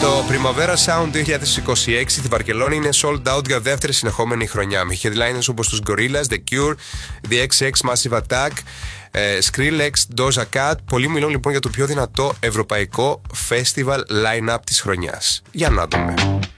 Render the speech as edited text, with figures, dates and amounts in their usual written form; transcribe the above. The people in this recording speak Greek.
Το Primavera Sound 2026 στη Βαρκελόνη είναι sold out για δεύτερη συνεχόμενη χρονιά. Με headliners όπως τους Gorillaz, The Cure, The XX Massive Attack, Skrillex, Doja Cat. Πολλοί μιλούν λοιπόν για το πιο δυνατό ευρωπαϊκό festival line-up της χρονιάς. Για να δούμε.